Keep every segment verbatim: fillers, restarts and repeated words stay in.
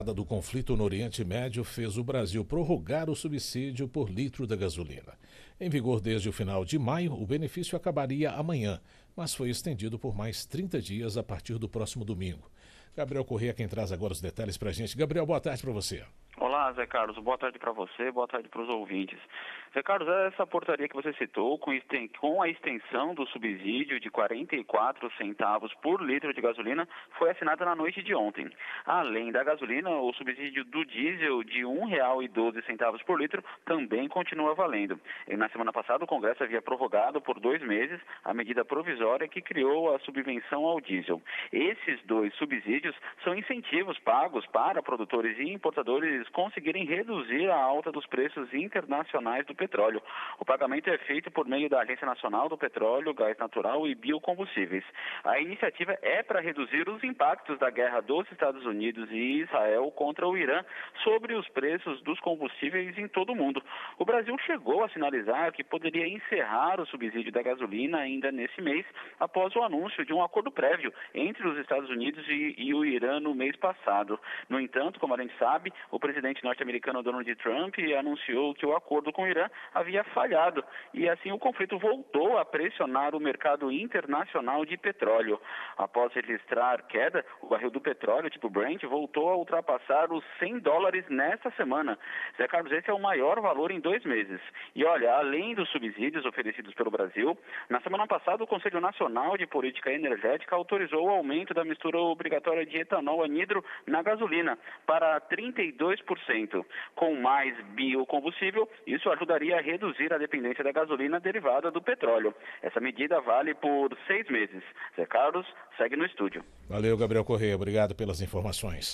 do conflito no Oriente Médio fez o Brasil prorrogar o subsídio por litro da gasolina. Em vigor desde o final de maio, o benefício acabaria amanhã, mas foi estendido por mais trinta dias a partir do próximo domingo. Gabriel Corrêa, quem traz agora os detalhes para a gente. Gabriel, boa tarde para você. Olá, Zé Carlos. Boa tarde para você, boa tarde para os ouvintes. Zé Carlos, essa portaria que você citou, com, com a extensão do subsídio de quarenta e quatro centavos por litro de gasolina, foi assinada na noite de ontem. Além da gasolina, o subsídio do diesel de um real e doze centavos por litro também continua valendo. E na semana passada, o Congresso havia prorrogado por dois meses a medida provisória que criou a subvenção ao diesel. Esses dois subsídios são incentivos pagos para produtores e importadores conseguirem reduzir a alta dos preços internacionais do petróleo. O pagamento é feito por meio da Agência Nacional do Petróleo, Gás Natural e Biocombustíveis. A iniciativa é para reduzir os impactos da guerra dos Estados Unidos e Israel contra o Irã sobre os preços dos combustíveis em todo o mundo. O Brasil chegou a sinalizar que poderia encerrar o subsídio da gasolina ainda nesse mês, após o anúncio de um acordo prévio entre os Estados Unidos e, e o Irã no mês passado. No entanto, como a gente sabe, o presidente norte-americano Donald Trump anunciou que o acordo com o Irã havia falhado e assim o conflito voltou a pressionar o mercado internacional de petróleo. Após registrar queda, o barril do petróleo tipo Brent voltou a ultrapassar os cem dólares nesta semana. Zé Carlos, esse é o maior valor em dois meses. E olha, além dos subsídios oferecidos pelo Brasil, na semana passada o Conselho Nacional de Política Energética autorizou o aumento da mistura obrigatória de etanol anidro na gasolina para trinta e dois por cento. Com mais biocombustível, isso ajudaria a reduzir a dependência da gasolina derivada do petróleo. Essa medida vale por seis meses. Zé Carlos, segue no estúdio. Valeu, Gabriel Corrêa. Obrigado pelas informações.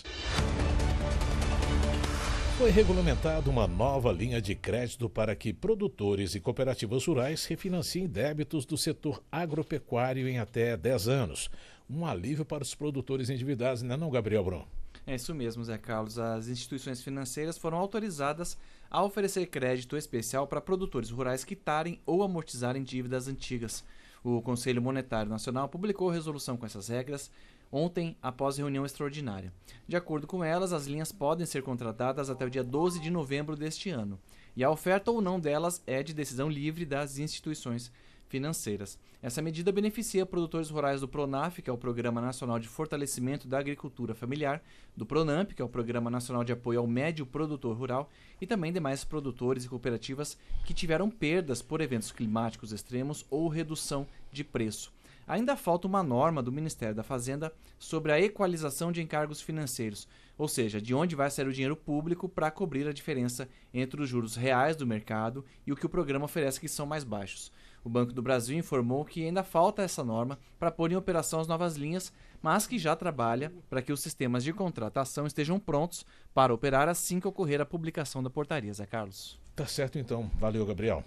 Foi regulamentada uma nova linha de crédito para que produtores e cooperativas rurais refinanciem débitos do setor agropecuário em até dez anos. Um alívio para os produtores endividados, não é não, Gabriel Brum? É isso mesmo, Zé Carlos. As instituições financeiras foram autorizadas a oferecer crédito especial para produtores rurais quitarem ou amortizarem dívidas antigas. O Conselho Monetário Nacional publicou resolução com essas regras ontem, após reunião extraordinária. De acordo com elas, as linhas podem ser contratadas até o dia doze de novembro deste ano, e a oferta ou não delas é de decisão livre das instituições financeiras. Essa medida beneficia produtores rurais do PRONAF, que é o Programa Nacional de Fortalecimento da Agricultura Familiar, do PRONAMP, que é o Programa Nacional de Apoio ao Médio Produtor Rural, e também demais produtores e cooperativas que tiveram perdas por eventos climáticos extremos ou redução de preço. Ainda falta uma norma do Ministério da Fazenda sobre a equalização de encargos financeiros, ou seja, de onde vai sair o dinheiro público para cobrir a diferença entre os juros reais do mercado e o que o programa oferece, que são mais baixos. O Banco do Brasil informou que ainda falta essa norma para pôr em operação as novas linhas, mas que já trabalha para que os sistemas de contratação estejam prontos para operar assim que ocorrer a publicação da portaria. Zé Carlos. Tá certo então. Valeu, Gabriel.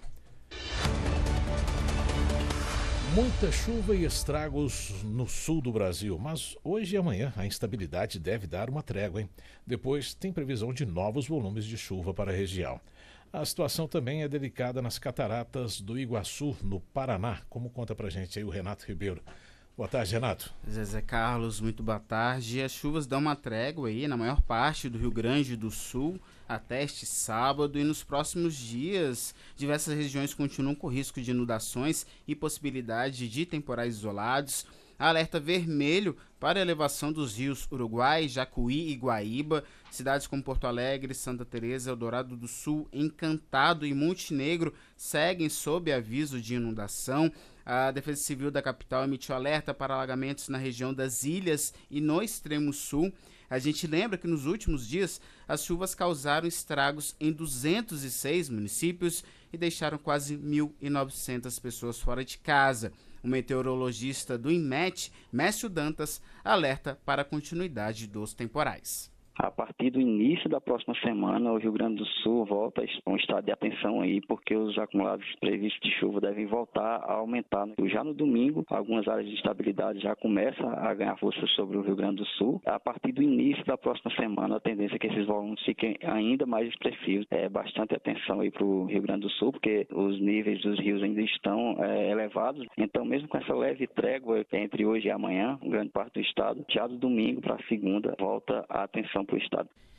Muita chuva e estragos no sul do Brasil, mas hoje e amanhã a instabilidade deve dar uma trégua, hein? Depois tem previsão de novos volumes de chuva para a região. A situação também é delicada nas cataratas do Iguaçu, no Paraná, como conta pra gente aí o Renato Ribeiro. Boa tarde, Renato. Zé Carlos, muito boa tarde. As chuvas dão uma trégua aí na maior parte do Rio Grande do Sul até este sábado, e nos próximos dias diversas regiões continuam com risco de inundações e possibilidade de temporais isolados. Alerta vermelho para a elevação dos rios Uruguai, Jacuí e Guaíba. Cidades como Porto Alegre, Santa Teresa, Eldorado do Sul, Encantado e Montenegro seguem sob aviso de inundação. A Defesa Civil da capital emitiu alerta para alagamentos na região das ilhas e no extremo sul. A gente lembra que nos últimos dias as chuvas causaram estragos em duzentos e seis municípios e deixaram quase mil e novecentas pessoas fora de casa. O meteorologista do INMET, Mécio Dantas, alerta para a continuidade dos temporais. A partir do início da próxima semana, o Rio Grande do Sul volta a um estado de atenção aí, porque os acumulados previstos de chuva devem voltar a aumentar. Já no domingo, algumas áreas de instabilidade já começam a ganhar força sobre o Rio Grande do Sul. A partir do início da próxima semana, a tendência é que esses volumes fiquem ainda mais expressivos. É bastante atenção aí para o Rio Grande do Sul, porque os níveis dos rios ainda estão é, elevados. Então, mesmo com essa leve trégua entre hoje e amanhã, grande parte do estado, já do domingo para a segunda, volta a atenção para o estado.